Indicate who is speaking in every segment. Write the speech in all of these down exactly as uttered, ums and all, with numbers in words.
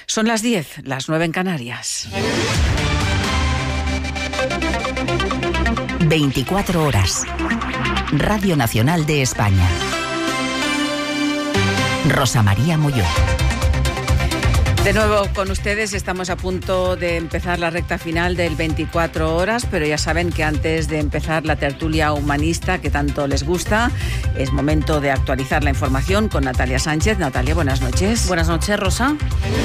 Speaker 1: Son las diez, las nueve en Canarias.
Speaker 2: veinticuatro horas. Radio Nacional de España. Rosa María Molló.
Speaker 1: De nuevo con ustedes, estamos a punto de empezar la recta final del veinticuatro horas, pero ya saben que antes de empezar la tertulia humanista que tanto les gusta, es momento de actualizar la información con Natalia Sánchez. Natalia, buenas noches.
Speaker 3: Buenas noches, Rosa.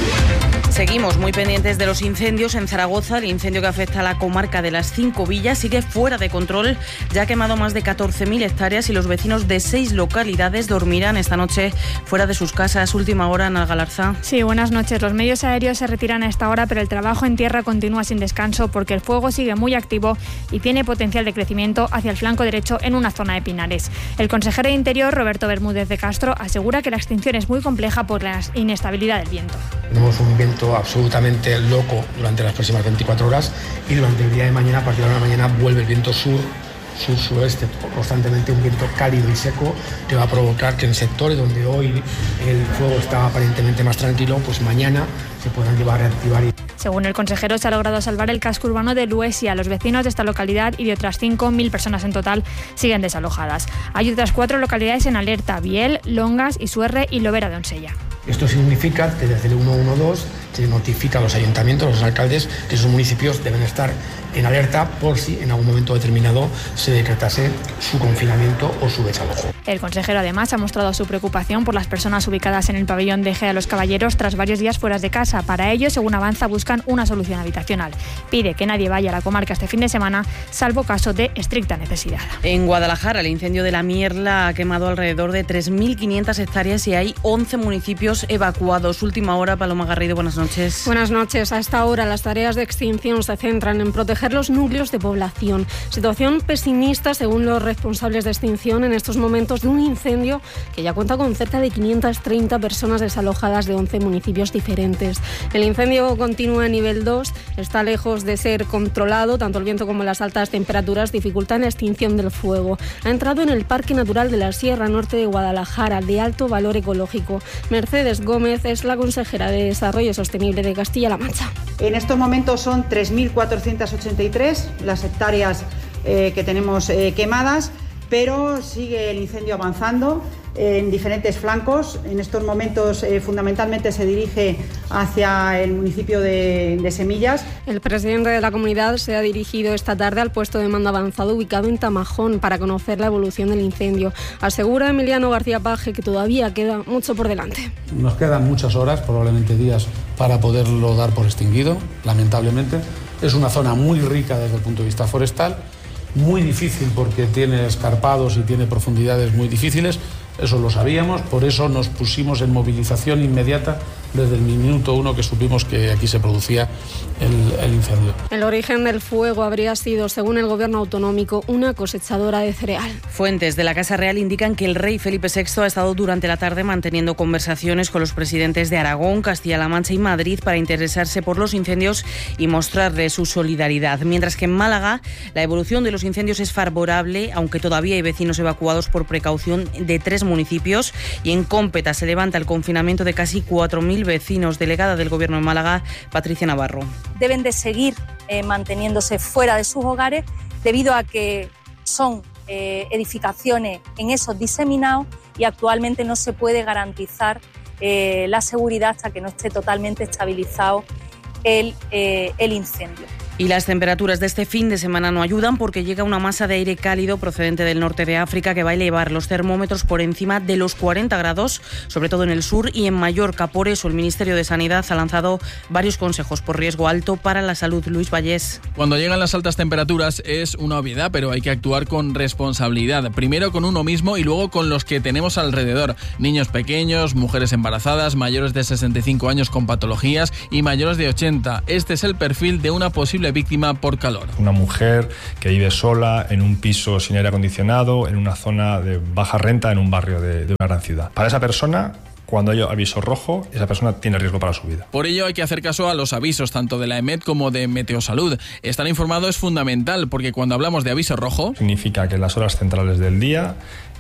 Speaker 3: Seguimos muy pendientes de los incendios en Zaragoza. El incendio que afecta a la comarca de las Cinco Villas sigue fuera de control. Ya ha quemado más de catorce mil hectáreas y los vecinos de seis localidades dormirán esta noche fuera de sus casas. Última hora, Ana Galarza.
Speaker 4: Sí, buenas noches. Los medios aéreos se retiran a esta hora, pero el trabajo en tierra continúa sin descanso porque el fuego sigue muy activo y tiene potencial de crecimiento hacia el flanco derecho en una zona de pinares. El consejero de Interior, Roberto Bermúdez de Castro, asegura que la extinción es muy compleja por la inestabilidad del viento.
Speaker 5: Tenemos un viento absolutamente loco durante las próximas veinticuatro horas y durante el día de mañana, a partir de la mañana, vuelve el viento sur, sur-suroeste, constantemente un viento cálido y seco que va a provocar que en sectores donde hoy el fuego está aparentemente más tranquilo, pues mañana se puedan llevar a reactivar.
Speaker 4: Según el consejero, se ha logrado salvar el casco urbano de Luesia. Los vecinos de esta localidad y de otras cinco mil personas en total siguen desalojadas. Hay otras cuatro localidades en alerta: Biel, Longas, Isuerre y Lobera de Onsella.
Speaker 5: Esto significa que desde el ciento doce se notifica a los ayuntamientos, a los alcaldes, que esos municipios deben estar en alerta por si en algún momento determinado se decretase su confinamiento o su desalojo.
Speaker 4: El consejero además ha mostrado su preocupación por las personas ubicadas en el pabellón de Ejea de los Caballeros tras varios días fuera de casa. Para ello, según avanza, buscan una solución habitacional. Pide que nadie vaya a la comarca este fin de semana, salvo caso de estricta necesidad.
Speaker 3: En Guadalajara, el incendio de la Mierla ha quemado alrededor de tres mil quinientas hectáreas y hay once municipios evacuados. Última hora, Paloma Garrido, buenas noches.
Speaker 6: Buenas noches. A esta hora las tareas de extinción se centran en proteger los núcleos de población. Situación pesimista según los responsables de extinción en estos momentos de un incendio que ya cuenta con cerca de quinientas treinta personas desalojadas de once municipios diferentes. El incendio continúa a nivel dos, está lejos de ser controlado, tanto el viento como las altas temperaturas dificultan la extinción del fuego. Ha entrado en el Parque Natural de la Sierra Norte de Guadalajara, de alto valor ecológico. Mercedes Gómez es la consejera de Desarrollo Sostenible de Castilla-La Mancha.
Speaker 7: En estos momentos son tres mil cuatrocientas ochenta y tres las hectáreas eh, que tenemos eh, quemadas, pero sigue el incendio avanzando en diferentes flancos. En estos momentos eh, fundamentalmente se dirige hacia el municipio de, de Semillas.
Speaker 6: El presidente de la comunidad se ha dirigido esta tarde al puesto de mando avanzado ubicado en Tamajón para conocer la evolución del incendio. Asegura Emiliano García Paje que todavía queda mucho por delante.
Speaker 8: Nos quedan muchas horas, probablemente días, para poderlo dar por extinguido, lamentablemente. Es una zona muy rica desde el punto de vista forestal, muy difícil porque tiene escarpados y tiene profundidades muy difíciles. Eso lo sabíamos, por eso nos pusimos en movilización inmediata desde el minuto uno que supimos que aquí se producía el, el incendio.
Speaker 6: El origen del fuego habría sido, según el gobierno autonómico, una cosechadora de cereal.
Speaker 3: Fuentes de la Casa Real indican que el rey Felipe sexto ha estado durante la tarde manteniendo conversaciones con los presidentes de Aragón, Castilla-La Mancha y Madrid para interesarse por los incendios y mostrarle su solidaridad. Mientras que en Málaga la evolución de los incendios es favorable, aunque todavía hay vecinos evacuados por precaución de tres municipios, y en Cómpeta se levanta el confinamiento de casi cuatro mil vecinos. Delegada del Gobierno de Málaga, Patricia Navarro.
Speaker 9: Deben de seguir eh, manteniéndose fuera de sus hogares debido a que son eh, edificaciones en esos diseminados y actualmente no se puede garantizar eh, la seguridad hasta que no esté totalmente estabilizado el, eh, el incendio.
Speaker 3: Y las temperaturas de este fin de semana no ayudan porque llega una masa de aire cálido procedente del norte de África que va a elevar los termómetros por encima de los cuarenta grados, sobre todo en el sur y en Mallorca. Por eso el Ministerio de Sanidad ha lanzado varios consejos por riesgo alto para la salud. Luis Vallés.
Speaker 10: Cuando llegan las altas temperaturas es una obviedad, pero hay que actuar con responsabilidad. Primero con uno mismo y luego con los que tenemos alrededor. Niños pequeños, mujeres embarazadas, mayores de sesenta y cinco años con patologías y mayores de ochenta. Este es el perfil de una posible víctima por calor.
Speaker 11: Una mujer que vive sola en un piso sin aire acondicionado, en una zona de baja renta, en un barrio de, de una gran ciudad. Para esa persona, cuando hay aviso rojo, esa persona tiene riesgo para su vida.
Speaker 10: Por ello hay que hacer caso a los avisos tanto de la EMET como de Meteosalud. Estar informado es fundamental porque cuando hablamos de aviso rojo...
Speaker 11: significa que en las horas centrales del día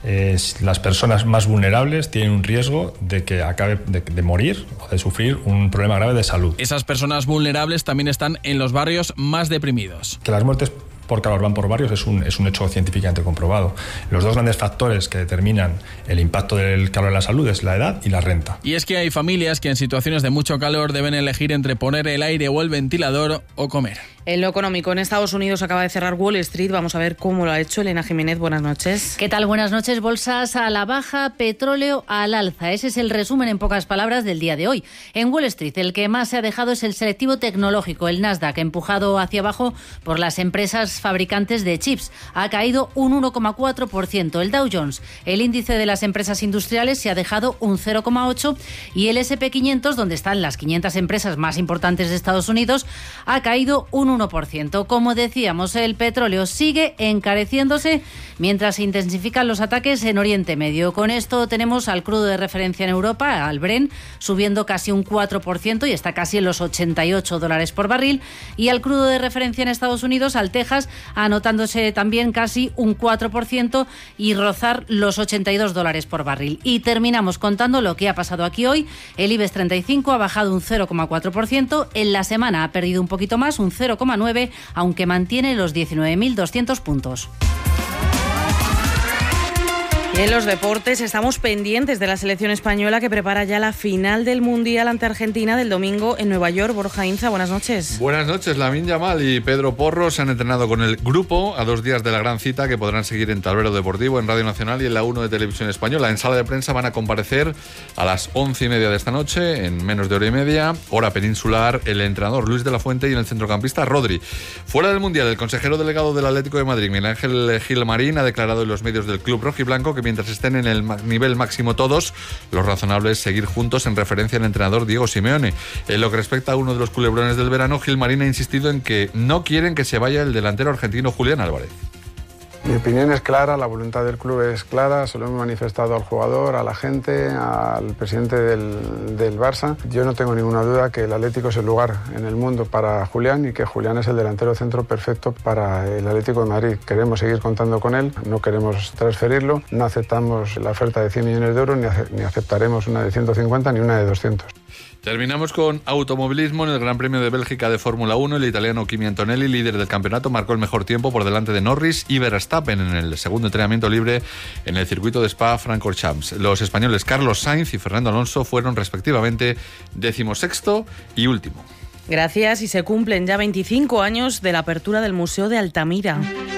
Speaker 11: eh, las personas más vulnerables tienen un riesgo de que acabe de, de morir o de sufrir un problema grave de salud.
Speaker 10: Esas personas vulnerables también están en los barrios más deprimidos.
Speaker 11: Que las muertes por calor van por barrios es un, es un hecho científicamente comprobado. Los dos grandes factores que determinan el impacto del calor en la salud es la edad y la renta.
Speaker 10: Y es que hay familias que en situaciones de mucho calor deben elegir entre poner el aire o el ventilador o comer.
Speaker 3: En lo económico, en Estados Unidos acaba de cerrar Wall Street. Vamos a ver cómo lo ha hecho Elena Jiménez. Buenas noches.
Speaker 12: ¿Qué tal? Buenas noches. Bolsas a la baja, petróleo al alza. Ese es el resumen en pocas palabras del día de hoy. En Wall Street, el que más se ha dejado es el selectivo tecnológico, el Nasdaq, empujado hacia abajo por las empresas fabricantes de chips. Ha caído un uno coma cuatro por ciento. El Dow Jones, el índice de las empresas industriales, se ha dejado un cero coma ocho por ciento y el ese and pe quinientos, donde están las quinientas empresas más importantes de Estados Unidos, ha caído un uno por ciento. Como decíamos, el petróleo sigue encareciéndose mientras se intensifican los ataques en Oriente Medio. Con esto tenemos al crudo de referencia en Europa, al Brent, subiendo casi un cuatro por ciento y está casi en los ochenta y ocho dólares por barril, y al crudo de referencia en Estados Unidos, al Texas, anotándose también casi un cuatro por ciento y rozar los ochenta y dos dólares por barril. Y terminamos contando lo que ha pasado aquí hoy. El IBEX treinta y cinco ha bajado un cero coma cuatro por ciento, en la semana ha perdido un poquito más, un cero coma nueve por ciento, aunque mantiene los diecinueve mil doscientos puntos.
Speaker 3: Y en los deportes estamos pendientes de la selección española que prepara ya la final del Mundial ante Argentina del domingo en Nueva York. Borja Inza, buenas noches.
Speaker 13: Buenas noches. Lamine Yamal y Pedro Porro se han entrenado con el grupo a dos días de la gran cita que podrán seguir en Tablero Deportivo, en Radio Nacional y en la uno de Televisión Española. En sala de prensa van a comparecer a las once y media de esta noche, en menos de hora y media, hora peninsular, el entrenador Luis de la Fuente y el centrocampista Rodri. Fuera del Mundial, el consejero delegado del Atlético de Madrid, Miguel Ángel Gilmarín, ha declarado en los medios del club rojiblanco que mientras estén en el nivel máximo todos, lo razonable es seguir juntos, en referencia al entrenador Diego Simeone. En lo que respecta a uno de los culebrones del verano, Gilmarín ha insistido en que no quieren que se vaya el delantero argentino Julián Álvarez.
Speaker 14: Mi opinión es clara, la voluntad del club es clara, se lo hemos manifestado al jugador, a la gente, al presidente del, del Barça. Yo no tengo ninguna duda que el Atlético es el lugar en el mundo para Julián y que Julián es el delantero centro perfecto para el Atlético de Madrid. Queremos seguir contando con él, no queremos transferirlo, no aceptamos la oferta de cien millones de euros, ni, ace- ni aceptaremos una de ciento cincuenta ni una de doscientos.
Speaker 13: Terminamos con automovilismo. En el Gran Premio de Bélgica de Fórmula uno, el italiano Kimi Antonelli, líder del campeonato, marcó el mejor tiempo por delante de Norris y Verstappen en el segundo entrenamiento libre en el circuito de Spa-Francorchamps. Los españoles Carlos Sainz y Fernando Alonso fueron respectivamente decimosexto y último.
Speaker 3: Gracias, y se cumplen ya veinticinco años de la apertura del Museo de Altamira.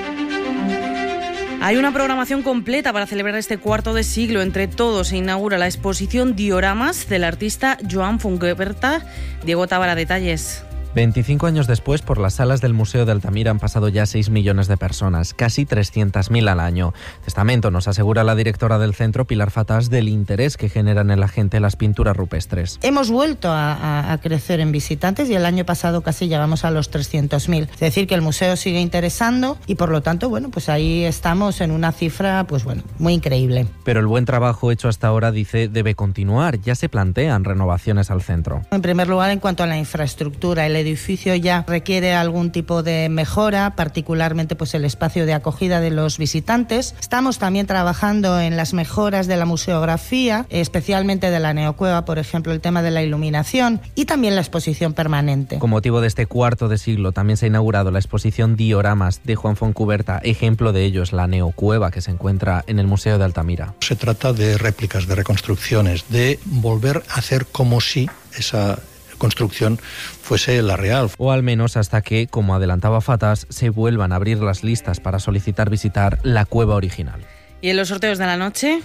Speaker 3: Hay una programación completa para celebrar este cuarto de siglo. Entre todos se inaugura la exposición Dioramas del artista Joan Funqueberta. Diego Tábara, detalles.
Speaker 15: veinticinco años después, por las salas del Museo de Altamira han pasado ya seis millones de personas, casi trescientas mil al año. Testamento, nos asegura la directora del centro, Pilar Fatás, del interés que generan en la gente las pinturas rupestres.
Speaker 16: Hemos vuelto a, a, a crecer en visitantes y el año pasado casi llegamos a los trescientos mil. Es decir, que el museo sigue interesando y por lo tanto, bueno, pues ahí estamos en una cifra, pues bueno, muy increíble.
Speaker 15: Pero el buen trabajo hecho hasta ahora, dice, debe continuar. Ya se plantean renovaciones al centro.
Speaker 16: En primer lugar, en cuanto a la infraestructura, el edificio ya requiere algún tipo de mejora, particularmente pues el espacio de acogida de los visitantes. Estamos también trabajando en las mejoras de la museografía, especialmente de la neocueva, por ejemplo, el tema de la iluminación y también la exposición permanente.
Speaker 15: Con motivo de este cuarto de siglo, también se ha inaugurado la exposición Dioramas de Joan Foncuberta. Ejemplo de ello es la neocueva que se encuentra en el Museo de Altamira.
Speaker 17: Se trata de réplicas, de reconstrucciones, de volver a hacer como si esa construcción fuese la real.
Speaker 15: O al menos hasta que, como adelantaba Fatas, se vuelvan a abrir las listas para solicitar visitar la cueva original.
Speaker 3: ¿Y en los sorteos de la noche?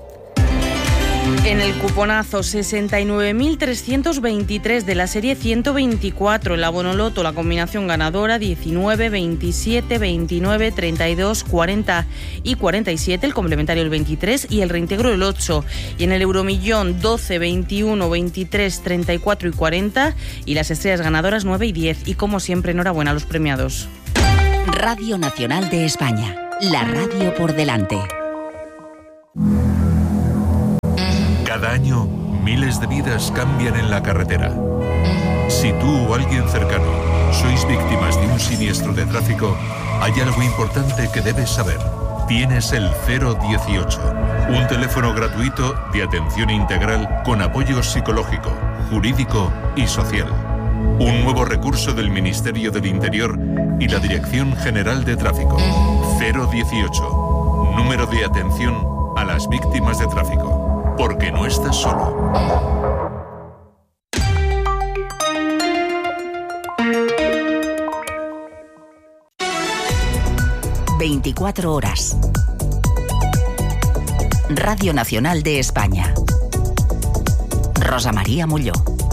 Speaker 3: En el cuponazo sesenta y nueve mil trescientos veintitrés de la serie ciento veinticuatro, en la Bonoloto la combinación ganadora diecinueve, veintisiete, veintinueve, treinta y dos, cuarenta y cuarenta y siete, el complementario el veintitrés y el reintegro el ocho. Y en el Euromillón doce, veintiuno, veintitrés, treinta y cuatro y cuarenta y las estrellas ganadoras nueve y diez. Y como siempre, enhorabuena a los premiados.
Speaker 2: Radio Nacional de España, la radio por delante.
Speaker 18: Cada año, miles de vidas cambian en la carretera. Si tú o alguien cercano sois víctimas de un siniestro de tráfico, hay algo importante que debes saber. tienes el cero dieciocho, un teléfono gratuito de atención integral con apoyo psicológico, jurídico y social. Un nuevo recurso del Ministerio del Interior y la Dirección General de Tráfico. cero dieciocho, número de atención a las víctimas de tráfico. Porque no estás solo.
Speaker 2: veinticuatro horas. Radio Nacional de España. Rosa María Molló.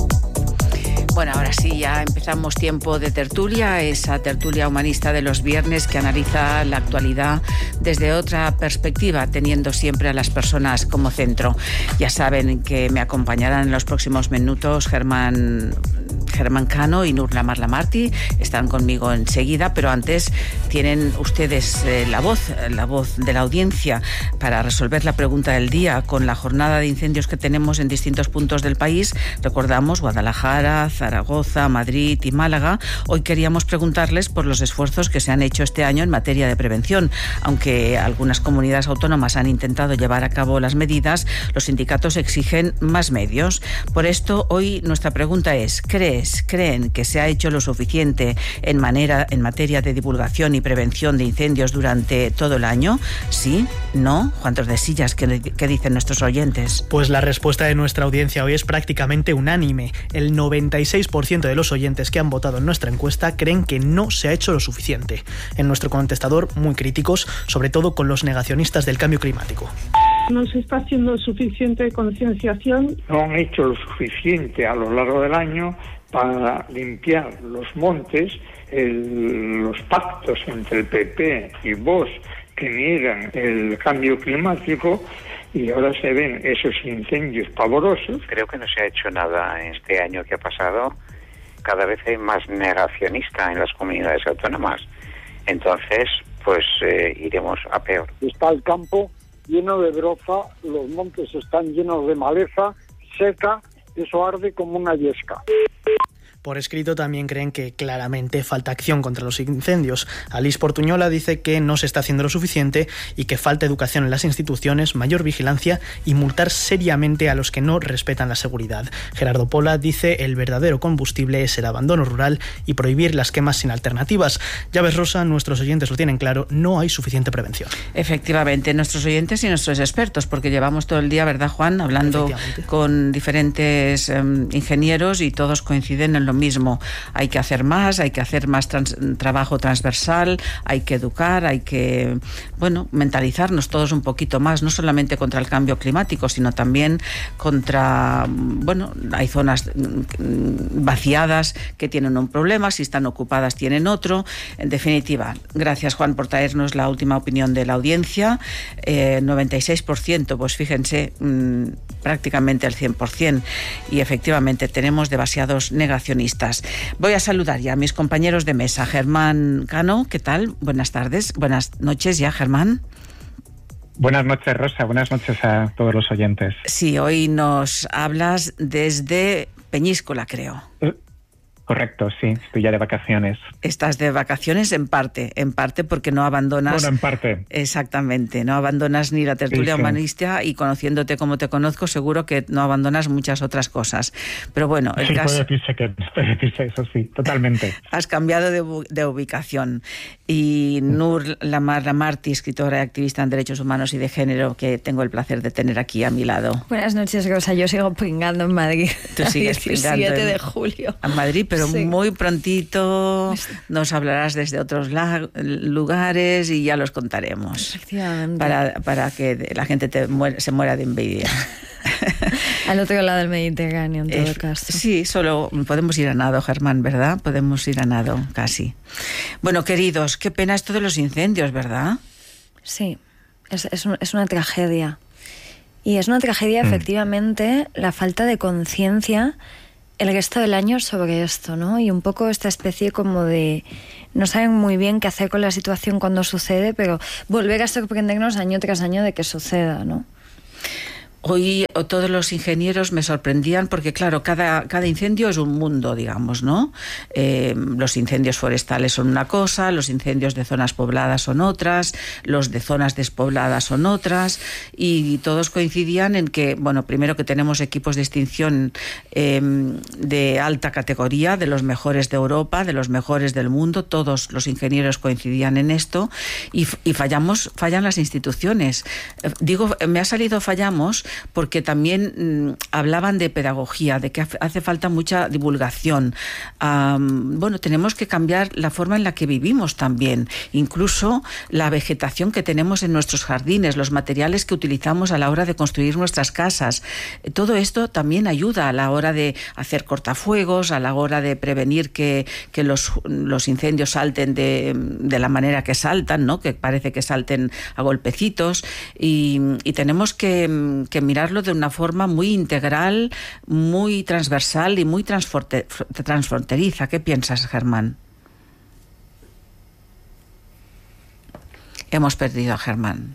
Speaker 1: Bueno, ahora sí, ya empezamos tiempo de tertulia, esa tertulia humanista de los viernes que analiza la actualidad desde otra perspectiva, teniendo siempre a las personas como centro. Ya saben que me acompañarán en los próximos minutos Germán... Germán Cano y Nur Lamar Lamarty están conmigo enseguida, pero antes tienen ustedes eh, la voz, la voz de la audiencia para resolver la pregunta del día. Con la jornada de incendios que tenemos en distintos puntos del país, recordamos Guadalajara, Zaragoza, Madrid y Málaga, hoy queríamos preguntarles por los esfuerzos que se han hecho este año en materia de prevención. Aunque algunas comunidades autónomas han intentado llevar a cabo las medidas, los sindicatos exigen más medios. Por esto, hoy nuestra pregunta es, ¿cree ¿Creen que se ha hecho lo suficiente en, manera, en materia de divulgación y prevención de incendios durante todo el año? ¿Sí? ¿No? Juan Tordesillas, ¿qué, qué dicen nuestros oyentes?
Speaker 19: Pues la respuesta de nuestra audiencia hoy es prácticamente unánime. El noventa y seis por ciento de los oyentes que han votado en nuestra encuesta creen que no se ha hecho lo suficiente. En nuestro contestador, muy críticos, sobre todo con los negacionistas del cambio climático.
Speaker 20: No se está haciendo suficiente concienciación.
Speaker 21: No han hecho lo suficiente a lo largo del año para limpiar los montes. El, los pactos entre el P P y Vox que niegan el cambio climático, y ahora se ven esos incendios pavorosos.
Speaker 22: Creo que no se ha hecho nada en este año que ha pasado. Cada vez hay más negacionista en las comunidades autónomas. Entonces, pues eh, iremos a peor.
Speaker 23: Está el campo lleno de broza, los montes están llenos de maleza seca, eso arde como una yesca.
Speaker 19: Por escrito también creen que claramente falta acción contra los incendios. Alice Portuñola dice que no se está haciendo lo suficiente y que falta educación en las instituciones, mayor vigilancia y multar seriamente a los que no respetan la seguridad. Gerardo Pola dice el verdadero combustible es el abandono rural y prohibir las quemas sin alternativas. Ya ves, Rosa, nuestros oyentes lo tienen claro, no hay suficiente prevención.
Speaker 1: Efectivamente, nuestros oyentes y nuestros expertos, porque llevamos todo el día, ¿verdad, Juan?, hablando con diferentes eh, ingenieros y todos coinciden en lo mismo. Hay que hacer más, hay que hacer más trans, trabajo transversal, hay que educar, hay que, bueno, mentalizarnos todos un poquito más, no solamente contra el cambio climático, sino también contra, bueno, hay zonas vaciadas que tienen un problema, si están ocupadas tienen otro. En definitiva, gracias, Juan, por traernos la última opinión de la audiencia. Eh, noventa y seis por ciento, pues fíjense, mmm, prácticamente el cien por ciento, y efectivamente tenemos demasiados negacionistas. Voy a saludar ya a mis compañeros de mesa. Germán Cano, ¿qué tal? Buenas tardes, buenas noches ya, Germán.
Speaker 24: Buenas noches, Rosa, buenas noches a todos los oyentes.
Speaker 1: Sí, hoy nos hablas desde Peñíscola, creo.
Speaker 24: Correcto, sí, estoy ya de vacaciones.
Speaker 1: Estás de vacaciones en parte, en parte porque no abandonas...
Speaker 24: Bueno, en parte.
Speaker 1: Exactamente, no abandonas ni la tertulia sí, sí. humanista, y conociéndote como te conozco, seguro que no abandonas muchas otras cosas. Pero bueno... El
Speaker 24: sí,
Speaker 1: caso...
Speaker 24: puede decirse que, puede decirse eso, sí, totalmente.
Speaker 1: Has cambiado de, de ubicación. Y Nur Lamar Lamarty, escritora y activista en derechos humanos y de género, que tengo el placer de tener aquí a mi lado.
Speaker 25: Buenas noches, Rosa. Yo sigo pringando en Madrid.
Speaker 1: Tú sigues pringando
Speaker 25: diecisiete de julio.
Speaker 1: En Madrid, pero sí. muy prontito nos hablarás desde otros la- lugares y ya los contaremos.
Speaker 25: Efectivamente.
Speaker 1: Para, para que la gente te muera, se muera de envidia.
Speaker 25: Al otro lado del Mediterráneo, en todo
Speaker 1: eh,
Speaker 25: caso.
Speaker 1: Sí, solo podemos ir a nado, Germán, ¿verdad? Podemos ir a nado, casi. Bueno, queridos, qué pena esto de los incendios, ¿verdad?
Speaker 25: Sí, es, es, un, es una tragedia. Y es una tragedia, mm. efectivamente, la falta de conciencia el resto del año sobre esto, ¿no? Y un poco esta especie como de... No saben muy bien qué hacer con la situación cuando sucede, pero volver a sorprendernos año tras año de que suceda, ¿no?
Speaker 1: Hoy todos los ingenieros me sorprendían porque, claro, cada, cada incendio es un mundo, digamos, ¿no? Eh, los incendios forestales son una cosa, los incendios de zonas pobladas son otras, los de zonas despobladas son otras, y todos coincidían en que, bueno, primero que tenemos equipos de extinción eh, de alta categoría, de los mejores de Europa, de los mejores del mundo, todos los ingenieros coincidían en esto, y, y fallamos, fallan las instituciones. Eh, digo, me ha salido fallamos porque también mmm, hablaban de pedagogía, de que hace falta mucha divulgación. Um, bueno, tenemos que cambiar la forma en la que vivimos también, incluso la vegetación que tenemos en nuestros jardines, los materiales que utilizamos a la hora de construir nuestras casas. Todo esto también ayuda a la hora de hacer cortafuegos, a la hora de prevenir que, que los, los incendios salten de, de la manera que saltan, ¿no? Que parece que salten a golpecitos, y, y tenemos que, que mirarlo de una forma muy integral, muy transversal y muy transfronteriza. ¿Qué piensas, Germán? Hemos perdido a Germán.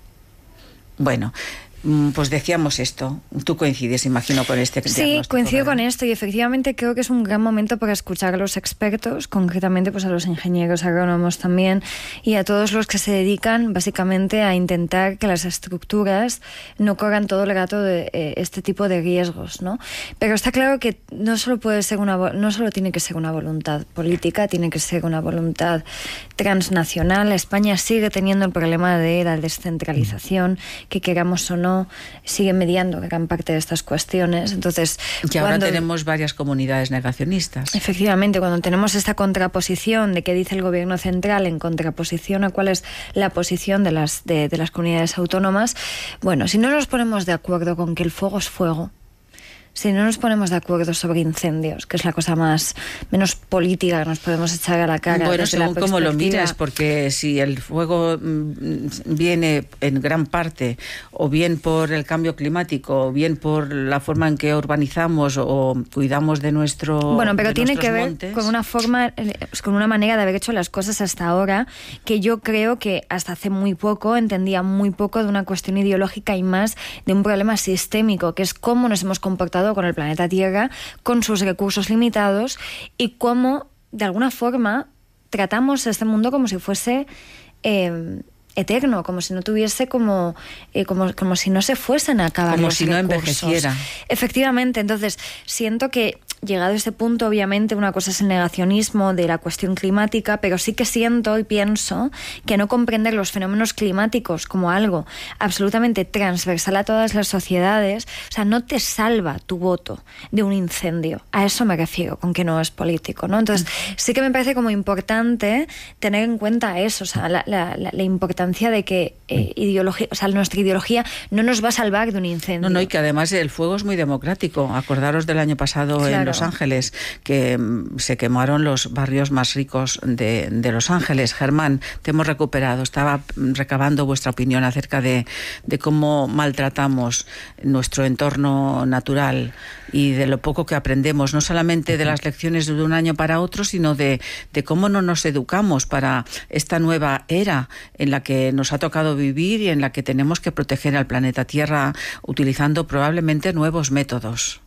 Speaker 1: Bueno, pues decíamos esto. Tú coincides, imagino, con este diagnóstico.
Speaker 25: Sí, coincido
Speaker 1: ¿verdad?
Speaker 25: con esto, y efectivamente creo que es un gran momento para escuchar a los expertos, concretamente pues a los ingenieros agrónomos también, y a todos los que se dedican básicamente a intentar que las estructuras no corran todo el rato de eh, este tipo de riesgos, ¿no? Pero está claro que no solo puede ser una no solo tiene que ser una voluntad política, tiene que ser una voluntad transnacional. España sigue teniendo el problema de la descentralización, que queramos o no sigue mediando gran parte de estas cuestiones. Entonces,
Speaker 1: y ahora cuando tenemos varias comunidades negacionistas.
Speaker 25: Efectivamente, cuando tenemos esta contraposición de qué dice el gobierno central en contraposición a cuál es la posición de las, de, de las comunidades autónomas, bueno, si no nos ponemos de acuerdo con que el fuego es fuego, si no nos ponemos de acuerdo sobre incendios, que es la cosa más menos política que nos podemos echar a la cara.
Speaker 1: Bueno, según cómo lo miras, porque si el fuego viene en gran parte o bien por el cambio climático o bien por la forma en que urbanizamos o cuidamos de nuestro
Speaker 25: bueno, pero tiene que ver
Speaker 1: montes,
Speaker 25: con una forma, con una manera de haber hecho las cosas hasta ahora, que yo creo que hasta hace muy poco entendía muy poco de una cuestión ideológica y más de un problema sistémico, que es cómo nos hemos comportado con el planeta Tierra, con sus recursos limitados, y cómo, de alguna forma, tratamos este mundo como si fuese eh, eterno, como si no tuviese como, eh, como, como si no se fuesen a acabar
Speaker 1: como
Speaker 25: los
Speaker 1: si no
Speaker 25: recursos.
Speaker 1: Envejeciera.
Speaker 25: Efectivamente, entonces siento que llegado a este punto, obviamente, una cosa es el negacionismo de la cuestión climática, pero sí que siento y pienso que no comprender los fenómenos climáticos como algo absolutamente transversal a todas las sociedades, o sea, no te salva tu voto de un incendio. A eso me refiero, con que no es político, ¿no? Entonces, sí que me parece como importante tener en cuenta eso, o sea, la, la, la importancia de que eh, ideología, o sea, nuestra ideología no nos va a salvar de un incendio.
Speaker 1: No, no, y que además el fuego es muy democrático. Acordaros del año pasado claro. en Los Ángeles, que se quemaron los barrios más ricos de, de Los Ángeles. Germán, te hemos recuperado. Estaba recabando vuestra opinión acerca de, de cómo maltratamos nuestro entorno natural y de lo poco que aprendemos, no solamente de las lecciones de un año para otro, sino de, de cómo no nos educamos para esta nueva era en la que nos ha tocado vivir y en la que tenemos que proteger al planeta Tierra utilizando probablemente nuevos métodos.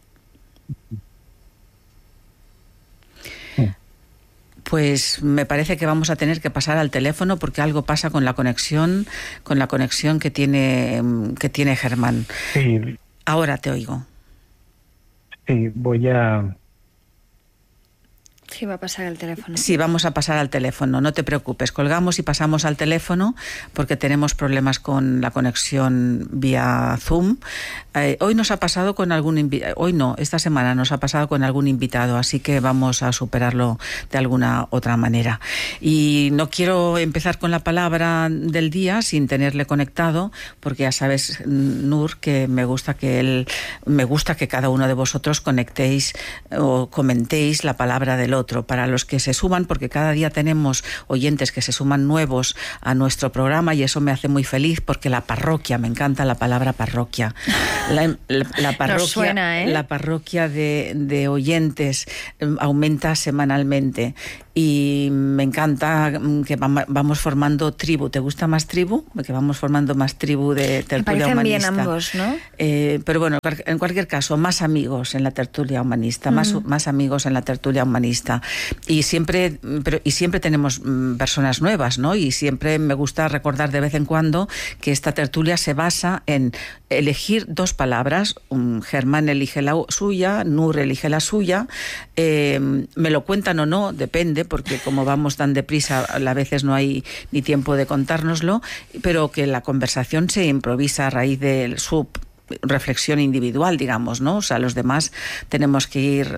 Speaker 1: Pues me parece que vamos a tener que pasar al teléfono porque algo pasa con la conexión, con la conexión que tiene que tiene Germán.
Speaker 24: Sí.
Speaker 1: Ahora te oigo.
Speaker 24: Sí, voy a...
Speaker 25: Sí, va a pasar al teléfono.
Speaker 1: Sí, vamos a pasar al teléfono, no te preocupes. Colgamos y pasamos al teléfono porque tenemos problemas con la conexión vía Zoom. Eh, hoy nos ha pasado con algún invitado, hoy no, esta semana nos ha pasado con algún invitado, así que vamos a superarlo de alguna otra manera. Y no quiero empezar con la palabra del día sin tenerle conectado, porque ya sabes, Nur, que me gusta que él, me gusta que cada uno de vosotros conectéis o comentéis la palabra del otro. Para los que se suman, porque cada día tenemos oyentes que se suman nuevos a nuestro programa y eso me hace muy feliz porque la parroquia, me encanta la palabra parroquia. La, la, la parroquia,
Speaker 25: suena, ¿eh?
Speaker 1: La parroquia de, de oyentes aumenta semanalmente y me encanta que vamos formando tribu. ¿Te gusta más tribu? Que vamos formando más tribu de tertulia
Speaker 25: me parecen
Speaker 1: humanista.
Speaker 25: Bien ambos, ¿no?
Speaker 1: Eh, pero bueno, en cualquier caso, más amigos en la tertulia humanista, mm. más, más amigos en la tertulia humanista. Y siempre, pero, y siempre tenemos mm, personas nuevas, ¿no? Y siempre me gusta recordar de vez en cuando que esta tertulia se basa en elegir dos palabras. Um, Germán elige la suya, Nur elige la suya. Eh, me lo cuentan o no, depende, porque como vamos tan deprisa, a veces no hay ni tiempo de contárnoslo, pero que la conversación se improvisa a raíz de su reflexión individual, digamos, ¿no? O sea, los demás tenemos que ir,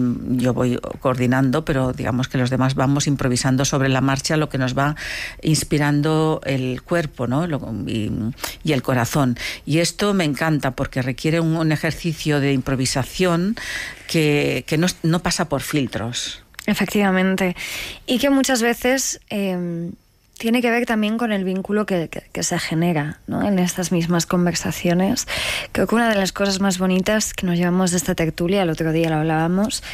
Speaker 1: yo voy coordinando, pero digamos que los demás vamos improvisando sobre la marcha lo que nos va inspirando el cuerpo, ¿no? y, y el corazón. Y esto me encanta porque requiere un, un ejercicio de improvisación que, que no, no pasa por filtros.
Speaker 25: Efectivamente. Y que muchas veces eh, tiene que ver también con el vínculo que, que, que se genera, ¿no? En estas mismas conversaciones. Creo que una de las cosas más bonitas que nos llevamos de esta tertulia, el otro día lo hablábamos,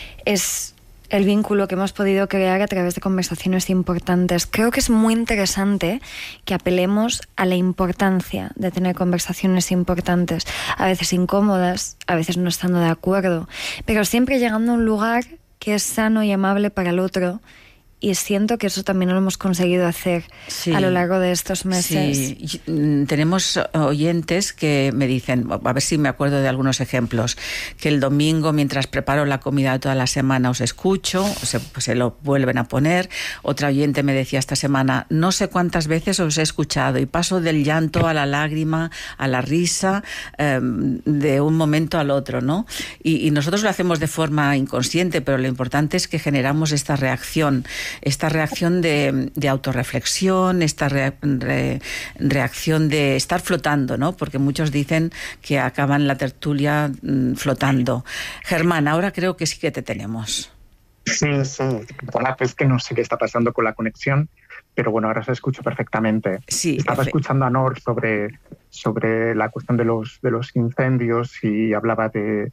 Speaker 25: es el vínculo que hemos podido crear a través de conversaciones importantes. Creo que es muy interesante que apelemos a la importancia de tener conversaciones importantes, a veces incómodas, a veces no estando de acuerdo, pero siempre llegando a un lugar que es sano y amable para el otro. Y siento que eso también lo hemos conseguido hacer sí, a lo largo de estos meses.
Speaker 1: Sí, tenemos oyentes que me dicen, a ver si me acuerdo de algunos ejemplos, que el domingo mientras preparo la comida de toda la semana os escucho, se, se lo vuelven a poner. Otra oyente me decía esta semana, no sé cuántas veces os he escuchado y paso del llanto a la lágrima, a la risa, eh, de un momento al otro, ¿no? Y, y nosotros lo hacemos de forma inconsciente, pero lo importante es que generamos esta reacción. Esta reacción de, de autorreflexión, esta re, re, reacción de estar flotando, ¿no? Porque muchos dicen que acaban la tertulia mmm, flotando. Germán, ahora creo que sí que te tenemos.
Speaker 24: Sí, sí. Bueno, pues que no sé qué está pasando con la conexión, pero bueno, ahora se escucha perfectamente.
Speaker 1: Sí,
Speaker 24: Estaba efe... escuchando a Nor sobre, sobre la cuestión de los, de los incendios y hablaba de...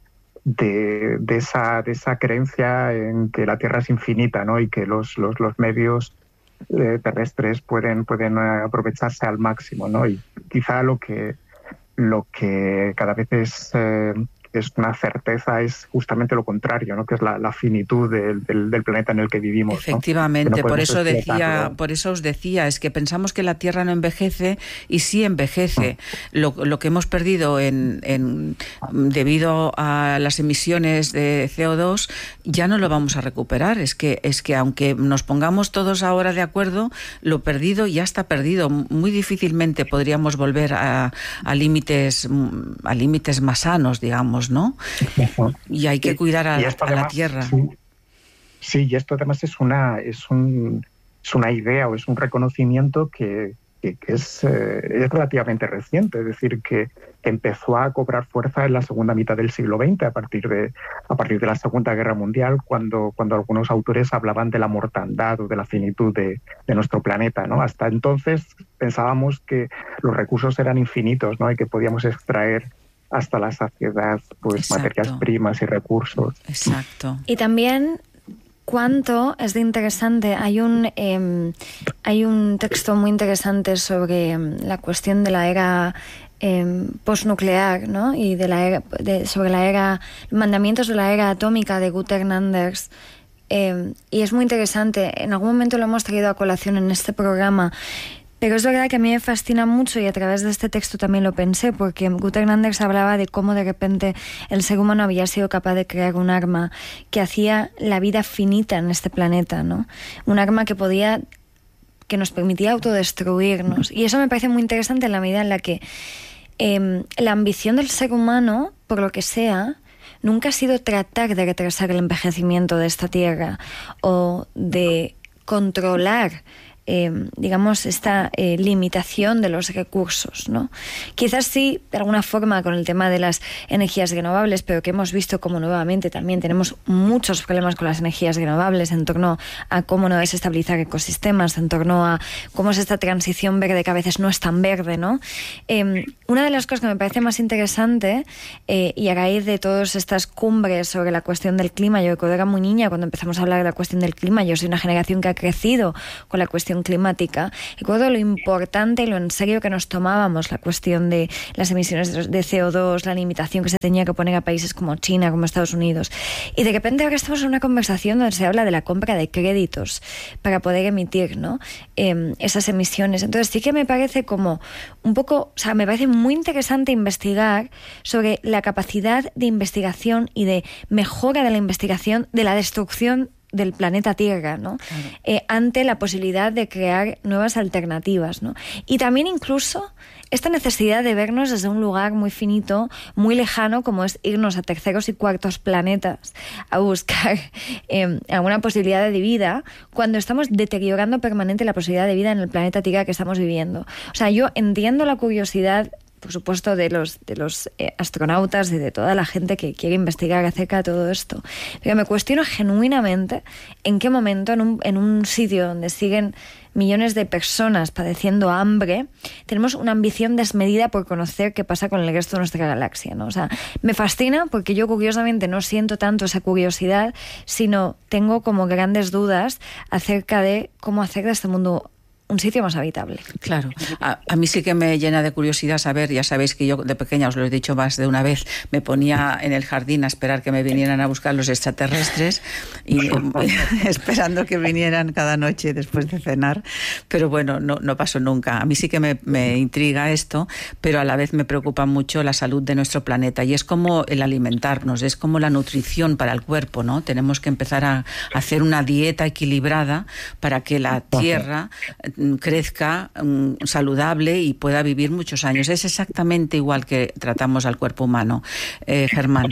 Speaker 24: De, de, esa, de esa creencia en que la Tierra es infinita, ¿no? Y que los, los, los medios eh, terrestres pueden, pueden aprovecharse al máximo, ¿no? Y quizá lo que, lo que cada vez es, eh, es una certeza es justamente lo contrario, ¿no? Que es la, la finitud del, del, del planeta en el que vivimos.
Speaker 1: Efectivamente,
Speaker 24: ¿no?
Speaker 1: por eso decía, por eso os decía, es que pensamos que la Tierra no envejece y sí envejece. Lo, lo que hemos perdido en, en debido a las emisiones de C O dos ya no lo vamos a recuperar. Es que es que aunque nos pongamos todos ahora de acuerdo, lo perdido ya está perdido. Muy difícilmente podríamos volver a, a límites a límites más sanos, digamos, ¿no? Y hay que cuidar a, a además, la tierra.
Speaker 24: Sí, sí, y esto además es una es un es una idea o es un reconocimiento que, que, que es, eh, es relativamente reciente, es decir, que empezó a cobrar fuerza en la segunda mitad del siglo veinte, a partir de a partir de la Segunda Guerra Mundial, cuando cuando algunos autores hablaban de la mortandad o de la finitud de, de nuestro planeta, ¿no? Hasta entonces pensábamos que los recursos eran infinitos, ¿no? Y que podíamos extraer hasta la saciedad, pues, Exacto. materias primas y recursos.
Speaker 1: Exacto.
Speaker 25: Y también cuánto es de interesante. Hay un eh, hay un texto muy interesante sobre la cuestión de la era eh, postnuclear, ¿no? Y de la era, de, sobre la era mandamientos de la era atómica de Guter Anders. Eh, y es muy interesante. En algún momento lo hemos traído a colación en este programa. Pero es verdad que a mí me fascina mucho y a través de este texto también lo pensé, porque Guter Anders hablaba de cómo de repente el ser humano había sido capaz de crear un arma que hacía la vida finita en este planeta, ¿no? Un arma que podía, que nos permitía autodestruirnos. Y eso me parece muy interesante en la medida en la que eh, la ambición del ser humano, por lo que sea, nunca ha sido tratar de retrasar el envejecimiento de esta tierra o de controlar eh, digamos, esta eh, limitación de los recursos, ¿no? Quizás sí, de alguna forma, con el tema de las energías renovables, pero que hemos visto como nuevamente también tenemos muchos problemas con las energías renovables en torno a cómo no desestabilizar ecosistemas, en torno a cómo es esta transición verde que a veces no es tan verde, ¿no? Eh, una de las cosas que me parece más interesante, eh, y a raíz de todas estas cumbres sobre la cuestión del clima, yo recuerdo que era muy niña cuando empezamos a hablar de la cuestión del clima, yo soy una generación que ha crecido con la cuestión climática, recuerdo lo importante y lo en serio que nos tomábamos la cuestión de las emisiones de C O dos, la limitación que se tenía que poner a países como China, como Estados Unidos, y de repente ahora estamos en una conversación donde se habla de la compra de créditos para poder emitir, ¿no? eh, esas emisiones. Entonces sí que me parece como un poco, o sea, me parece muy interesante investigar sobre la capacidad de investigación y de mejora de la investigación de la destrucción del planeta Tierra, ¿no? Claro. Eh, ante la posibilidad de crear nuevas alternativas, ¿no? Y también incluso esta necesidad de vernos desde un lugar muy finito, muy lejano, como es irnos a terceros y cuartos planetas a buscar eh, alguna posibilidad de vida, cuando estamos deteriorando permanente la posibilidad de vida en el planeta Tierra que estamos viviendo. O sea, yo entiendo la curiosidad, por supuesto, de los, de los eh, astronautas y de toda la gente que quiere investigar acerca de todo esto. Pero me cuestiono genuinamente en qué momento en un, en un sitio donde siguen millones de personas padeciendo hambre, tenemos una ambición desmedida por conocer qué pasa con el resto de nuestra galaxia, ¿no? O sea, me fascina porque yo curiosamente no siento tanto esa curiosidad, sino tengo como grandes dudas acerca de cómo hacer de este mundo un sitio más habitable.
Speaker 1: Claro, a, a mí sí que me llena de curiosidad saber, ya sabéis que yo de pequeña, os lo he dicho más de una vez, me ponía en el jardín a esperar que me vinieran a buscar los extraterrestres y esperando que vinieran cada noche después de cenar, pero bueno, no, no pasó nunca. A mí sí que me, me intriga esto, pero a la vez me preocupa mucho la salud de nuestro planeta y es como el alimentarnos, es como la nutrición para el cuerpo, ¿no? Tenemos que empezar a hacer una dieta equilibrada para que la Tierra crezca um, saludable y pueda vivir muchos años. Es exactamente igual que tratamos al cuerpo humano. Eh, Germán.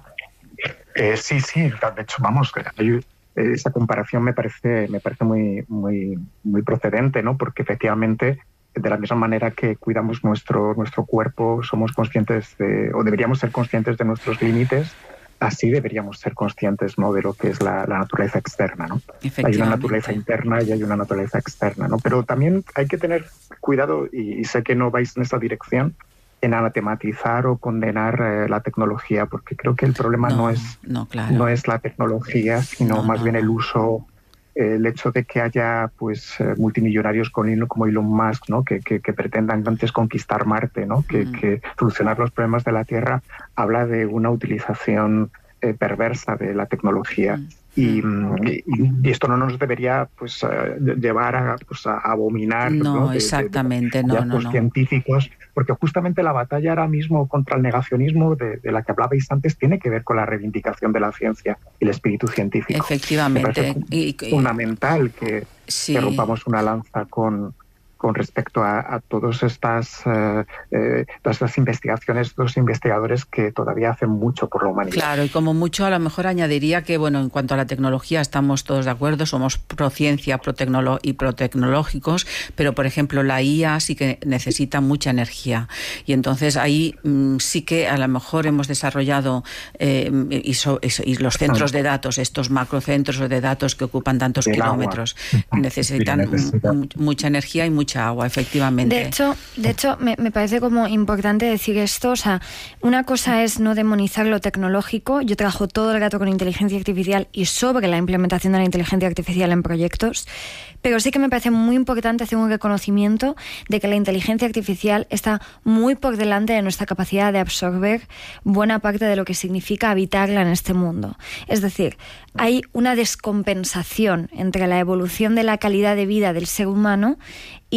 Speaker 24: Eh, sí, sí, de hecho, vamos, hay, esa comparación me parece, me parece muy, muy, muy procedente, ¿no? Porque efectivamente, de la misma manera que cuidamos nuestro, nuestro cuerpo, somos conscientes de, o deberíamos ser conscientes de nuestros límites, así deberíamos ser conscientes, ¿no?, de lo que es la, la naturaleza externa, ¿no? Hay una naturaleza interna y hay una naturaleza externa, ¿no? Pero también hay que tener cuidado, y, y sé que no vais en esta dirección, en anatematizar o condenar eh, la tecnología, porque creo que el problema no, no es
Speaker 1: no, claro.
Speaker 24: no es la tecnología, sino no, más no. bien el uso, eh, el hecho de que haya pues eh, multimillonarios como Elon Musk, ¿no?, que, que, que pretendan antes conquistar Marte, ¿no?, que, mm. que solucionar los problemas de la Tierra, habla de una utilización eh, perversa de la tecnología. Mm. Y, y, y esto no nos debería pues llevar a, pues, a abominar
Speaker 1: no,
Speaker 24: ¿no?
Speaker 1: De, exactamente
Speaker 24: de, de, de
Speaker 1: no, no, no.
Speaker 24: científicos, porque justamente la batalla ahora mismo contra el negacionismo de, de la que hablabais antes tiene que ver con la reivindicación de la ciencia y el espíritu científico.
Speaker 1: Efectivamente.
Speaker 24: Me parece fundamental que, sí. que rompamos una lanza con con respecto a, a todas estas eh, eh, todas estas investigaciones, los investigadores que todavía hacen mucho por la humanidad.
Speaker 1: Claro, y como mucho a lo mejor añadiría que, bueno, en cuanto a la tecnología estamos todos de acuerdo, somos pro ciencia pro y pro tecnológicos, pero por ejemplo la I A sí que necesita mucha energía y entonces ahí mmm, sí que a lo mejor hemos desarrollado eh, y, so, y los centros de datos, estos macrocentros de datos que ocupan tantos El kilómetros, agua. necesitan necesita. mucha energía y mucha agua, efectivamente.
Speaker 25: De hecho, de hecho me, me parece como importante decir esto, o sea, una cosa es no demonizar lo tecnológico, yo trabajo todo el rato con inteligencia artificial y sobre la implementación de la inteligencia artificial en proyectos, pero sí que me parece muy importante hacer un reconocimiento de que la inteligencia artificial está muy por delante de nuestra capacidad de absorber buena parte de lo que significa habitarla en este mundo. Es decir, hay una descompensación entre la evolución de la calidad de vida del ser humano y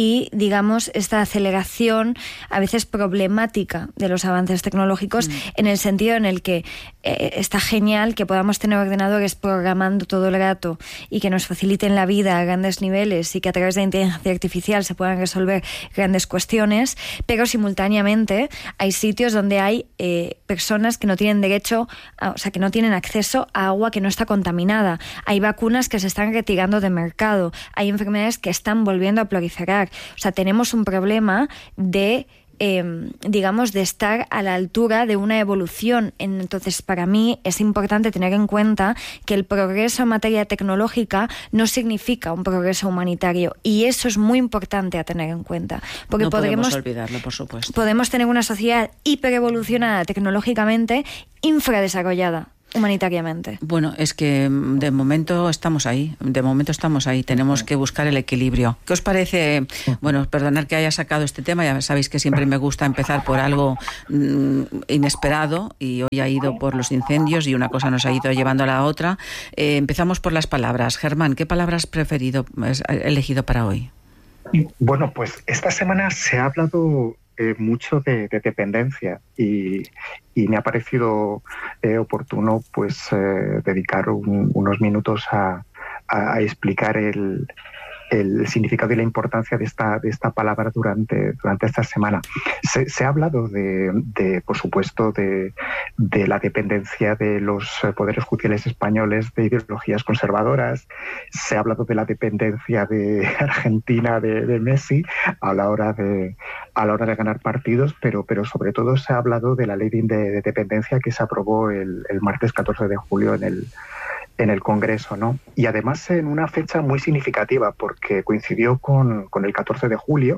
Speaker 25: y, digamos, esta aceleración a veces problemática de los avances tecnológicos, mm. en el sentido en el que eh, está genial que podamos tener ordenadores programando todo el rato y que nos faciliten la vida a grandes niveles y que a través de la inteligencia artificial se puedan resolver grandes cuestiones, pero simultáneamente hay sitios donde hay eh, personas que no tienen derecho, a, o sea, que no tienen acceso a agua que no está contaminada. Hay vacunas que se están retirando de mercado. Hay enfermedades que están volviendo a proliferar. O sea, tenemos un problema de... Eh, digamos, de estar a la altura de una evolución. Entonces, para mí es importante tener en cuenta que el progreso en materia tecnológica no significa un progreso humanitario, y eso es muy importante a tener en cuenta, porque
Speaker 1: no
Speaker 25: podemos
Speaker 1: podemos olvidarlo, por supuesto.
Speaker 25: Podemos tener una sociedad hiperevolucionada tecnológicamente, infradesarrollada humanitariamente.
Speaker 1: Bueno, es que de momento estamos ahí, de momento estamos ahí, tenemos que buscar el equilibrio. ¿Qué os parece? Bueno, perdonad que haya sacado este tema, ya sabéis que siempre me gusta empezar por algo mm, inesperado, y hoy ha ido por los incendios y una cosa nos ha ido llevando a la otra. Eh, empezamos por las palabras. Germán, ¿qué palabra has preferido, has elegido para hoy?
Speaker 24: Bueno, pues esta semana se ha hablado Eh, mucho de, de dependencia y, y me ha parecido eh, oportuno pues eh, dedicar un, unos minutos a, a, a explicar el, el significado y la importancia de esta, de esta palabra durante, durante esta semana. Se, se ha hablado de, de por supuesto, de, de la dependencia de los poderes judiciales españoles de ideologías conservadoras. Se ha hablado de la dependencia de Argentina, de, de Messi, a la hora de, a la hora de ganar partidos, pero, pero sobre todo se ha hablado de la ley de, de dependencia que se aprobó el, el martes catorce de julio en el en el Congreso, ¿no? Y además en una fecha muy significativa, porque coincidió con, con el catorce de julio,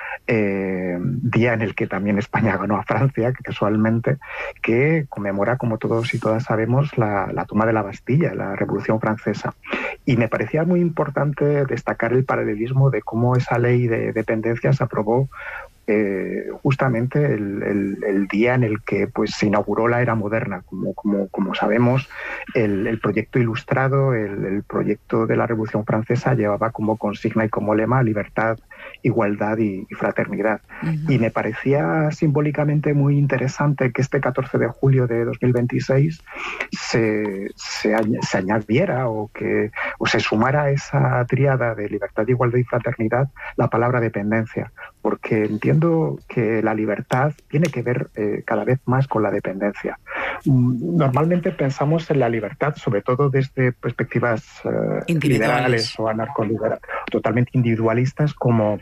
Speaker 24: eh, día en el que también España ganó a Francia, que casualmente, que conmemora, como todos y todas sabemos, la, la toma de la Bastilla, la Revolución Francesa. Y me parecía muy importante destacar el paralelismo de cómo esa ley de dependencia se aprobó Eh, justamente el, el, el día en el que pues se inauguró la era moderna. Como, como, como sabemos, el, el proyecto ilustrado, el, el proyecto de la Revolución Francesa llevaba como consigna y como lema libertad, igualdad y, y fraternidad. Uh-huh. Y me parecía simbólicamente muy interesante que este catorce de julio de dos mil veintiséis se, se, se añadiera o, que, o se sumara a esa tríada de libertad, igualdad y fraternidad la palabra dependencia, porque entiendo que la libertad tiene que ver eh, cada vez más con la dependencia. Normalmente pensamos en la libertad, sobre todo desde perspectivas eh, liberales o anarcoliberales, totalmente individualistas, como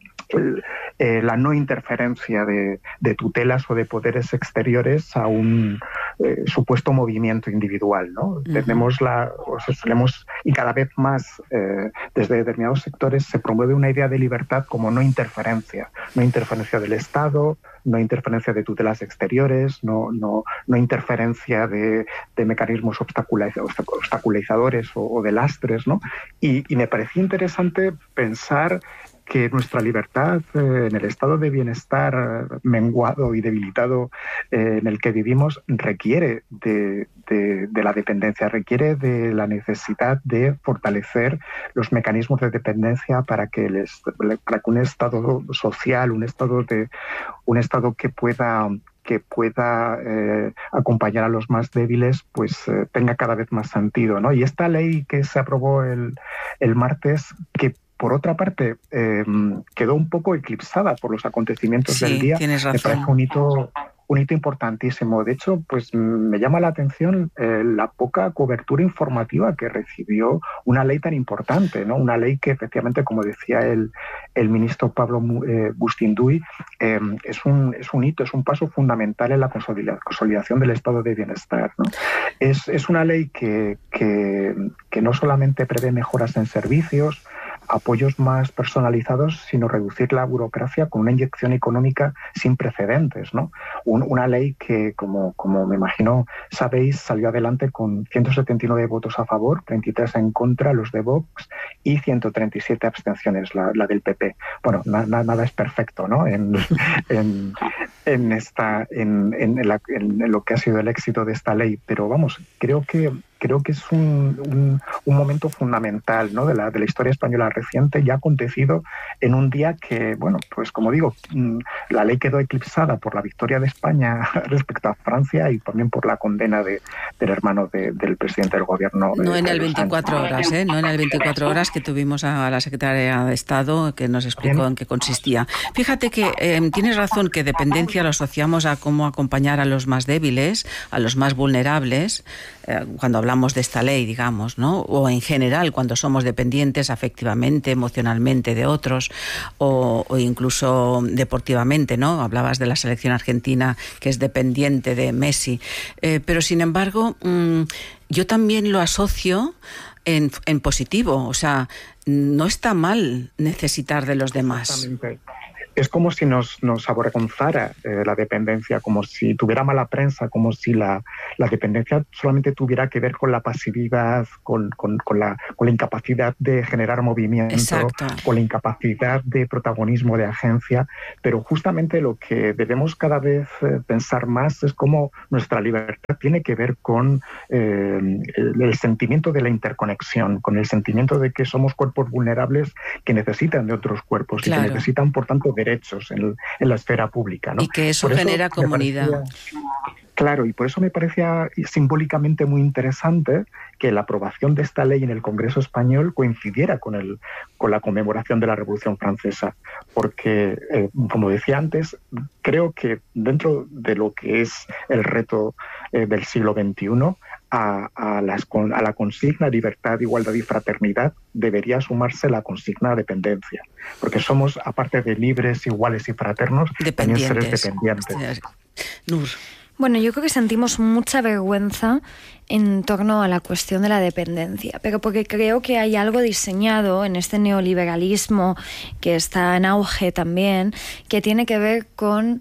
Speaker 24: eh, la no interferencia de, de tutelas o de poderes exteriores a un eh, supuesto movimiento individual, ¿no? Uh-huh. Tenemos la, o sea, solemos, y cada vez más eh, desde determinados sectores se promueve una idea de libertad como no interferencia, no interferencia del Estado, no interferencia de tutelas exteriores, no, no, no interferencia de, de mecanismos obstaculizadores o, o de lastres, ¿no? Y, y me parecía interesante pensar que nuestra libertad eh, en el estado de bienestar eh, menguado y debilitado eh, en el que vivimos requiere de, de, de la dependencia, requiere de la necesidad de fortalecer los mecanismos de dependencia para que, les, para que un estado social, un estado, de, un estado que pueda... que pueda eh, acompañar a los más débiles, pues eh, tenga cada vez más sentido, ¿no? Y esta ley que se aprobó el, el martes, que por otra parte eh, quedó un poco eclipsada por los acontecimientos
Speaker 1: sí,
Speaker 24: del día,
Speaker 1: tienes razón.
Speaker 24: Me parece un hito, un hito importantísimo. De hecho, pues me llama la atención eh, la poca cobertura informativa que recibió una ley tan importante, ¿no? Una ley que efectivamente, como decía el, el ministro Pablo eh, Bustinduy, eh, es, un, es un hito, es un paso fundamental en la consolidación del estado de bienestar, ¿no? Es, es una ley que, que, que no solamente prevé mejoras en servicios, apoyos más personalizados, sino reducir la burocracia con una inyección económica sin precedentes, ¿no? Un, una ley que, como, como me imagino sabéis, salió adelante con ciento setenta y nueve votos a favor, treinta y tres en contra, los de Vox, y ciento treinta y siete abstenciones, la, la del P P. Bueno, na, na, nada es perfecto, ¿no? En, en, en, esta, en, en, la, en lo que ha sido el éxito de esta ley, pero vamos, creo que creo que es un, un, un momento fundamental, ¿no?, de la, de la historia española reciente, ya acontecido en un día que, bueno, pues como digo, la ley quedó eclipsada por la victoria de España respecto a Francia y también por la condena de, del hermano de, del presidente del gobierno.
Speaker 1: No
Speaker 24: de,
Speaker 1: en
Speaker 24: de
Speaker 1: el veinticuatro horas, ¿eh? No en el veinticuatro horas que tuvimos a la secretaria de Estado que nos explicó en qué consistía. Fíjate que eh, tienes razón que dependencia lo asociamos a cómo acompañar a los más débiles, a los más vulnerables, eh, cuando hablamos de esta ley, digamos, ¿no? O en general, cuando somos dependientes afectivamente, emocionalmente de otros, o, o incluso deportivamente, ¿no? Hablabas de la selección argentina que es dependiente de Messi. Eh, pero, sin embargo, mmm, yo también lo asocio en, en positivo. O sea, no está mal necesitar de los demás.
Speaker 24: Exactamente. Es como si nos, nos avergonzara eh, la dependencia, como si tuviera mala prensa, como si la, la dependencia solamente tuviera que ver con la pasividad, con, con, con, la, con la incapacidad de generar movimiento, Exacto. con la incapacidad de protagonismo, de agencia. Pero justamente lo que debemos cada vez eh, pensar más es cómo nuestra libertad tiene que ver con eh, el, el sentimiento de la interconexión, con el sentimiento de que somos cuerpos vulnerables que necesitan de otros cuerpos claro. y que necesitan, por tanto, derechos en, en la esfera pública, ¿no?
Speaker 1: Y que eso, eso genera comunidad. Parecía,
Speaker 24: claro, y por eso me parecía simbólicamente muy interesante que la aprobación de esta ley en el Congreso español coincidiera con, el, con la conmemoración de la Revolución Francesa, porque, eh, como decía antes, creo que dentro de lo que es el reto eh, del siglo veintiuno, A, a, las, a la consigna libertad, igualdad y fraternidad debería sumarse la consigna dependencia, porque somos, aparte de libres, iguales y fraternos, también seres dependientes.
Speaker 1: Nur.
Speaker 25: Bueno, yo creo que sentimos mucha vergüenza en torno a la cuestión de la dependencia, pero porque creo que hay algo diseñado en este neoliberalismo que está en auge también, que tiene que ver con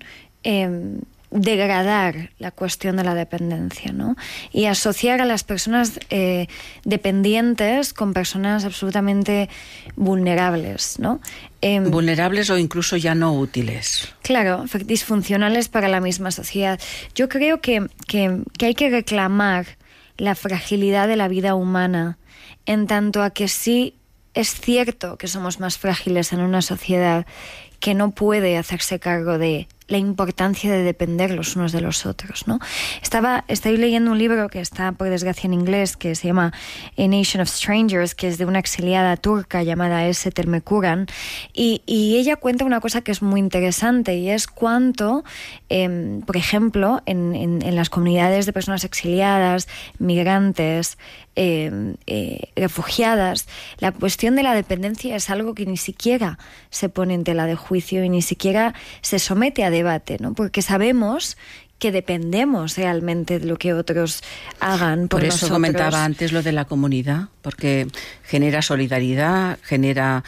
Speaker 25: Eh, degradar la cuestión de la dependencia, ¿no? Y asociar a las personas eh, dependientes con personas absolutamente vulnerables, ¿no? Eh,
Speaker 1: vulnerables o incluso ya no útiles.
Speaker 25: Claro, disfuncionales para la misma sociedad. Yo creo que, que, que hay que reclamar la fragilidad de la vida humana, en tanto a que sí es cierto que somos más frágiles en una sociedad que no puede hacerse cargo de la importancia de depender los unos de los otros, ¿no? Estaba, estoy leyendo un libro que está, por desgracia, en inglés, que se llama A Nation of Strangers, que es de una exiliada turca llamada Eset Elmekuran, y, y ella cuenta una cosa que es muy interesante, y es cuánto, eh, por ejemplo, en, en, en las comunidades de personas exiliadas, migrantes, eh, eh, refugiadas, la cuestión de la dependencia es algo que ni siquiera se pone en tela de juicio y ni siquiera se somete a debate, ¿no? Porque sabemos que dependemos realmente de lo que otros hagan por,
Speaker 1: por eso
Speaker 25: nosotros.
Speaker 1: Comentaba antes lo de la comunidad, porque genera solidaridad, genera,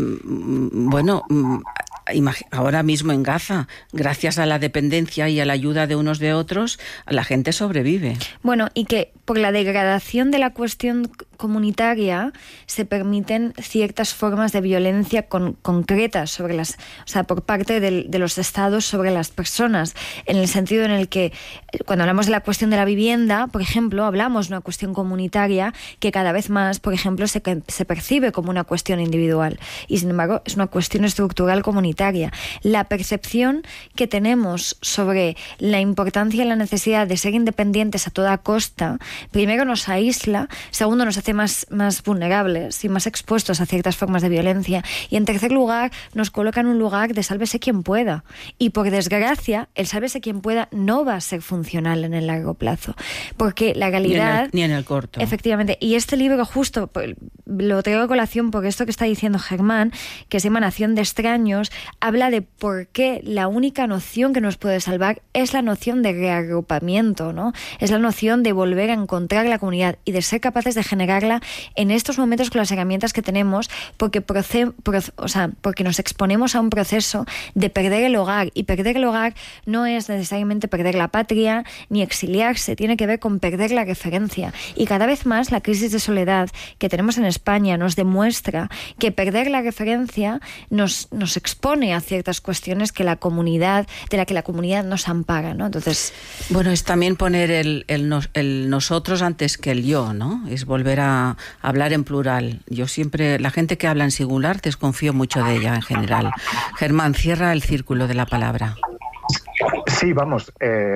Speaker 1: mmm, bueno, mmm, ahora mismo en Gaza, gracias a la dependencia y a la ayuda de unos de otros, la gente sobrevive.
Speaker 25: Bueno, y que por la degradación de la cuestión comunitaria se permiten ciertas formas de violencia con, concretas sobre las, o sea, por parte de, de los estados sobre las personas, en el sentido en el que cuando hablamos de la cuestión de la vivienda, por ejemplo, hablamos de una cuestión comunitaria que cada vez más, por ejemplo, se, se percibe como una cuestión individual y, sin embargo, es una cuestión estructural comunitaria. La percepción que tenemos sobre la importancia y la necesidad de ser independientes a toda costa, primero nos aísla, segundo nos hace más, más vulnerables y más expuestos a ciertas formas de violencia, y en tercer lugar nos coloca en un lugar de sálvese quien pueda, y por desgracia el sálvese quien pueda no va a ser funcional en el largo plazo, porque la realidad...
Speaker 1: Ni en el, ni en el corto.
Speaker 25: Efectivamente, y este libro justo lo traigo a colación porque esto que está diciendo Germán, que se llama Nación de extraños, habla de por qué la única noción que nos puede salvar es la noción de reagrupamiento, ¿no? Es la noción de volver a encontrar la comunidad y de ser capaces de generar plantearla en estos momentos con las herramientas que tenemos, porque, proce, pro, o sea, porque nos exponemos a un proceso de perder el hogar, y perder el hogar no es necesariamente perder la patria ni exiliarse, tiene que ver con perder la referencia. Y cada vez más la crisis de soledad que tenemos en España nos demuestra que perder la referencia nos, nos expone a ciertas cuestiones que la comunidad, de la que la comunidad nos ampara, ¿no? Entonces,
Speaker 1: bueno, es también poner el, el, nos, el nosotros antes que el yo, ¿no? Es volver a hablar en plural. Yo siempre, la gente que habla en singular, desconfío mucho de ella en general. Germán, cierra el círculo de la palabra.
Speaker 24: Sí, vamos, eh,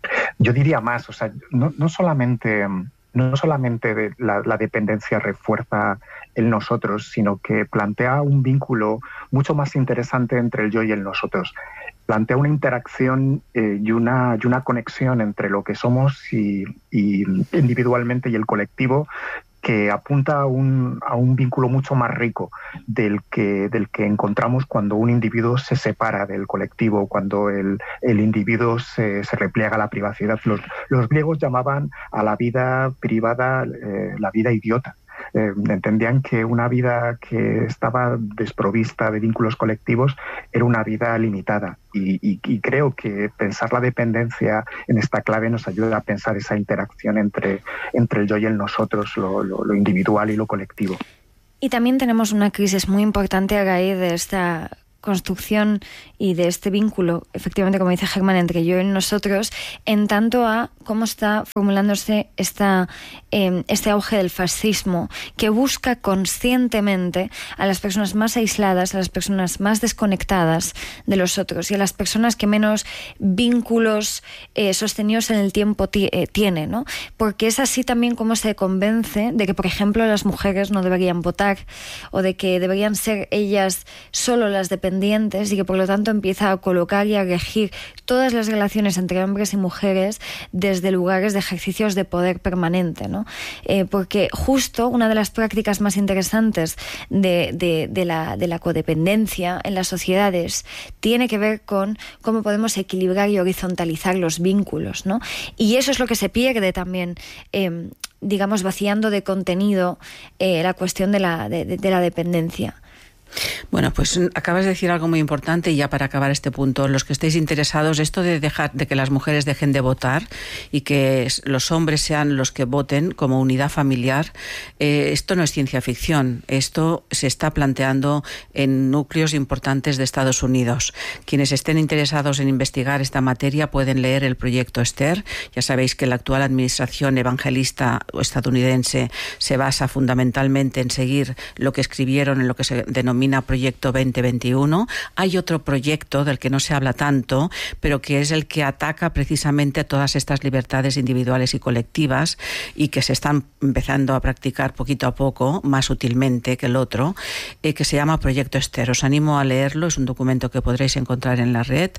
Speaker 24: yo diría más, o sea, no, no solamente... No solamente de la, la dependencia refuerza el nosotros, sino que plantea un vínculo mucho más interesante entre el yo y el nosotros. Plantea una interacción eh, y, una, y una conexión entre lo que somos y, y individualmente y el colectivo, que apunta a un, a un vínculo mucho más rico del que, del que encontramos cuando un individuo se separa del colectivo, cuando el, el individuo se, se repliega a la privacidad. Los, los griegos llamaban a la vida privada eh, la vida idiota. Eh, entendían que una vida que estaba desprovista de vínculos colectivos era una vida limitada, y, y, y creo que pensar la dependencia en esta clave nos ayuda a pensar esa interacción entre, entre el yo y el nosotros, lo, lo, lo individual y lo colectivo.
Speaker 25: Y también tenemos una crisis muy importante a raíz de esta construcción y de este vínculo, efectivamente, como dice Germán, entre yo y nosotros, en tanto a cómo está formulándose esta, eh, este auge del fascismo, que busca conscientemente a las personas más aisladas, a las personas más desconectadas de los otros, y a las personas que menos vínculos eh, sostenidos en el tiempo t- eh, tiene, ¿no? Porque es así también como se convence de que, por ejemplo, las mujeres no deberían votar, o de que deberían ser ellas solo las dependientes, y que por lo tanto empieza a colocar y a regir todas las relaciones entre hombres y mujeres desde lugares de ejercicios de poder permanente, ¿no? Eh, porque justo una de las prácticas más interesantes de, de, de, la, de la codependencia en las sociedades tiene que ver con cómo podemos equilibrar y horizontalizar los vínculos, ¿no? Y eso es lo que se pierde también, eh, digamos, vaciando de contenido eh, la cuestión de la, de, de, de la dependencia.
Speaker 1: Bueno, pues acabas de decir algo muy importante, y ya para acabar este punto, los que estéis interesados, esto de dejar de que las mujeres dejen de votar y que los hombres sean los que voten como unidad familiar, eh, esto no es ciencia ficción, esto se está planteando en núcleos importantes de Estados Unidos. Quienes estén interesados en investigar esta materia pueden leer el proyecto Esther. Ya sabéis que la actual administración evangelista estadounidense se basa fundamentalmente en seguir lo que escribieron en lo que se denomina Proyecto veinte veintiuno. Hay otro proyecto del que no se habla tanto, pero que es el que ataca precisamente todas estas libertades individuales y colectivas, y que se están empezando a practicar poquito a poco, más útilmente que el otro, eh, que se llama Proyecto Esther. Os animo a leerlo, es un documento que podréis encontrar en la red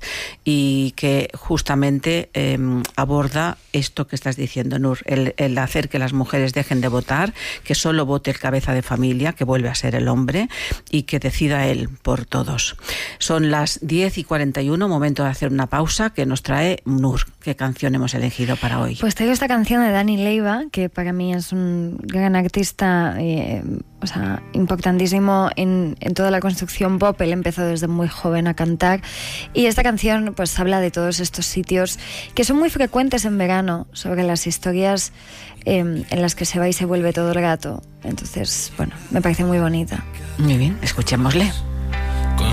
Speaker 1: y que justamente eh, aborda esto que estás diciendo, Nur, el, el hacer que las mujeres dejen de votar, que solo vote el cabeza de familia, que vuelve a ser el hombre, y que decida él por todos. Son las diez y cuarenta y uno, momento de hacer una pausa que nos trae Nur. ¿Qué canción hemos elegido para hoy?
Speaker 25: Pues traigo esta canción de Dani Leiva, que para mí es un gran artista, eh, o sea, importantísimo en, en toda la construcción pop. Él empezó desde muy joven a cantar, y esta canción pues habla de todos estos sitios que son muy frecuentes en verano, sobre las historias eh, en las que se va y se vuelve todo el rato. Entonces, bueno, me parece muy bonita.
Speaker 1: Muy bien, escuchémosle.